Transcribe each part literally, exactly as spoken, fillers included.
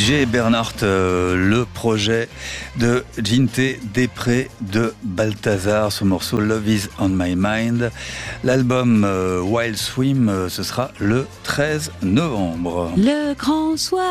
Jay Bernhardt, euh, le projet de Ginte Després de Balthazar, ce morceau Love is on my mind. L'album euh, Wild Swim, euh, ce sera le treize novembre. Le grand soir.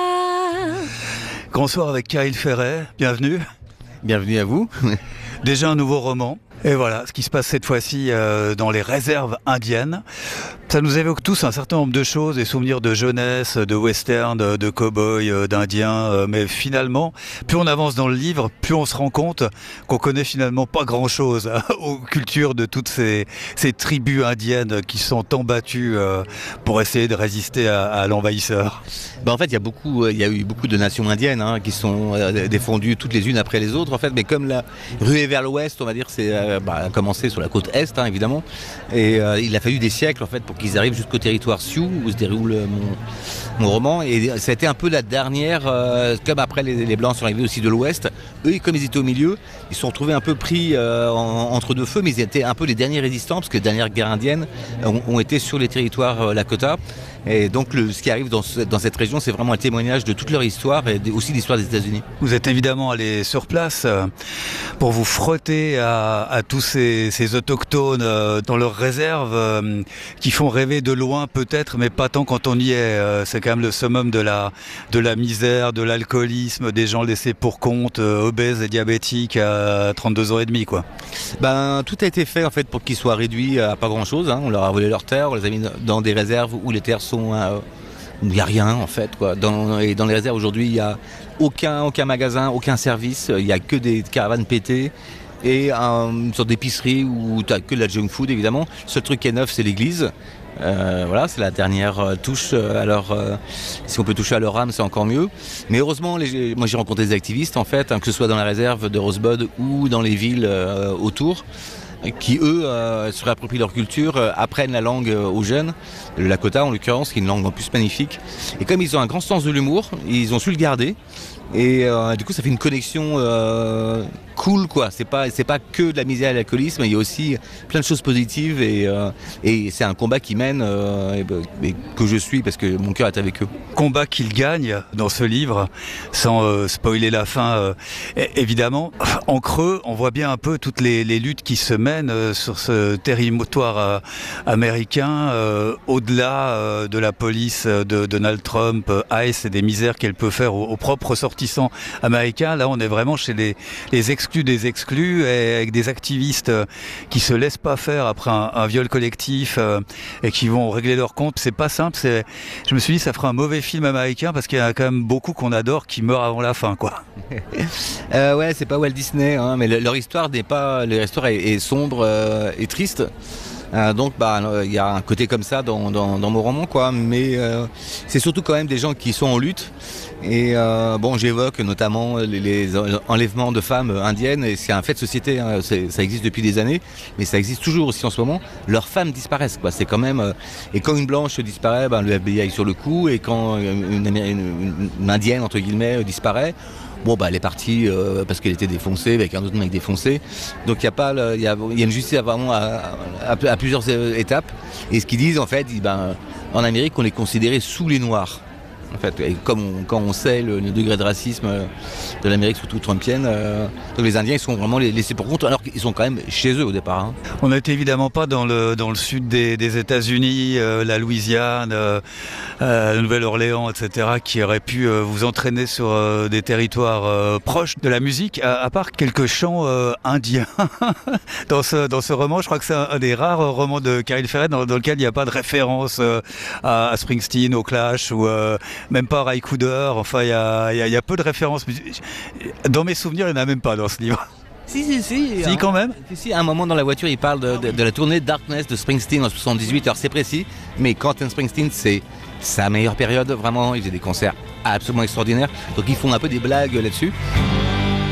Grand soir avec Kyle Ferret, bienvenue. Bienvenue à vous. Déjà un nouveau roman. Et voilà, ce qui se passe cette fois-ci euh, dans les réserves indiennes. Ça nous évoque tous un certain nombre de choses, des souvenirs de jeunesse, de western, de, de cow-boy, euh, d'indiens. Euh, mais finalement, plus on avance dans le livre, plus on se rend compte qu'on connaît finalement pas grand-chose hein, aux cultures de toutes ces, ces tribus indiennes qui sont tant battues euh, pour essayer de résister à, à l'envahisseur. Ben en fait, il y a beaucoup, il y a eu beaucoup de nations indiennes hein, qui sont euh, défendues toutes les unes après les autres. En fait, mais comme la ruée vers l'ouest, on va dire, c'est euh, bah, commencé sur la côte est, hein, évidemment. Et euh, il a fallu des siècles en fait pour qu'ils arrivent jusqu'au territoire Sioux où se déroule mon, mon roman. Et ça a été un peu la dernière, euh, comme après les, les Blancs sont arrivés aussi de l'ouest. Eux, comme ils étaient au milieu, ils se sont retrouvés un peu pris euh, en, entre deux feux, mais ils étaient un peu les derniers résistants parce que les dernières guerres indiennes ont, ont été sur les territoires euh, Lakota. Et donc le, ce qui arrive dans, ce, dans cette région, c'est vraiment un témoignage de toute leur histoire et de, aussi l'histoire des États-Unis. Vous êtes évidemment allé sur place euh, pour vous frotter à, à tous ces, ces autochtones euh, dans leurs réserves euh, qui font rêver de loin peut-être, mais pas tant quand on y est. Euh, c'est quand même le summum de la, de la misère, de l'alcoolisme, des gens laissés pour compte, euh, obèses et diabétiques à trente-deux ans et demi, quoi. Ben, tout a été fait en fait pour qu'ils soient réduits à pas grand-chose. Hein. On leur a volé leurs terres, on les a mis dans des réserves où les terres sont Euh, il n'y a rien en fait quoi. Dans, et dans les réserves aujourd'hui il n'y a aucun, aucun magasin, aucun service, il n'y a que des caravanes pétées et un, une sorte d'épicerie où tu n'as que de la junk food évidemment. Le seul truc qui est neuf c'est l'église. Euh, voilà, c'est la dernière euh, touche. Euh, alors, euh, si on peut toucher à leur âme, c'est encore mieux. Mais heureusement, les, moi j'ai rencontré des activistes en fait, hein, que ce soit dans la réserve de Rosebud ou dans les villes euh, autour, qui eux euh, se réapproprient leur culture, euh, apprennent la langue euh, aux jeunes, le Lakota en l'occurrence, qui est une langue en plus magnifique. Et comme ils ont un grand sens de l'humour, ils ont su le garder. Et euh, du coup, ça fait une connexion euh, cool, quoi. C'est pas, c'est pas que de la misère et de l'alcoolisme, il y a aussi plein de choses positives. Et, euh, et c'est un combat qu'ils mènent euh, et, et que je suis parce que mon cœur est avec eux. Combat qu'ils gagnent dans ce livre, sans euh, spoiler la fin, euh, évidemment. En creux, on voit bien un peu toutes les, les luttes qui se mènent euh, sur ce territoire euh, américain, euh, au-delà euh, de la police de Donald Trump, euh, ICE et des misères qu'elle peut faire aux, aux propres sortissants américains. Là, on est vraiment chez les, les exclus des exclus et avec des activistes euh, qui se laissent pas faire après un, un viol collectif euh, et qui vont régler leur compte. C'est pas simple. C'est... Je me suis dit, ça ferait un mauvais film américain parce qu'il y en a quand même beaucoup qu'on adore qui meurent avant la fin, quoi. euh, ouais, c'est pas Walt Disney, hein, mais le, leur histoire n'est pas, leur histoire est, est sombre euh, et triste. Euh, donc bah il y a un côté comme ça dans, dans, dans mon roman quoi, mais euh, c'est surtout quand même des gens qui sont en lutte et euh, bon j'évoque notamment les, les enlèvements de femmes indiennes et c'est un fait de société, hein, c'est, ça existe depuis des années mais ça existe toujours aussi en ce moment, leurs femmes disparaissent quoi, c'est quand même euh, et quand une blanche disparaît, ben, le F B I est sur le coup et quand une, une, une, une indienne entre guillemets disparaît, bon bah elle est partie euh, parce qu'elle était défoncée avec un autre mec défoncé. Donc il y a pas, il y a, y a une justice à vraiment à, à, à plusieurs étapes. Et ce qu'ils disent en fait, ils, ben, en Amérique on est considéré sous les noirs. En fait, et comme on, quand on sait le, le degré de racisme de l'Amérique, surtout trumpienne, euh, donc les Indiens ils sont vraiment laissés pour compte, alors qu'ils sont quand même chez eux au départ. Hein. On n'était évidemment pas dans le, dans le sud des, des États-Unis, euh, la Louisiane, euh, euh, la Nouvelle-Orléans, et cetera, qui auraient pu euh, vous entraîner sur euh, des territoires euh, proches de la musique, à, à part quelques chants euh, indiens. dans, ce, dans ce roman, je crois que c'est un, un des rares romans de Kyle Ferret dans, dans lequel il n'y a pas de référence euh, à, à Springsteen, au Clash ou euh, même pas Ray Cooder, enfin il y a, y, a, y a peu de références. Dans mes souvenirs, il n'y en a même pas dans ce livre. Si, si, si. Si, quand même. Si, si, à un moment dans la voiture, il parle de, de, de la tournée Darkness de Springsteen en soixante-dix-huit, alors c'est précis, mais Quentin Springsteen, c'est sa meilleure période, vraiment, il faisait des concerts absolument extraordinaires, donc ils font un peu des blagues là-dessus.